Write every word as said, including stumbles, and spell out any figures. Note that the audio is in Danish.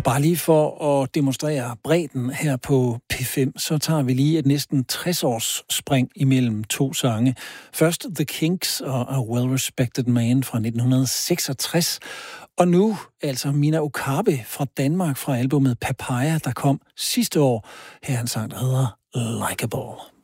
bare lige for at demonstrere bredden her på P fem, så tager vi lige et næsten tres års spring imellem to sange. Først The Kinks og A Well-Respected Man fra nitten seksogtres, og nu altså Mina Okabe fra Danmark fra albumet Papaya, der kom sidste år. Her er en sang, der hedder Likeable.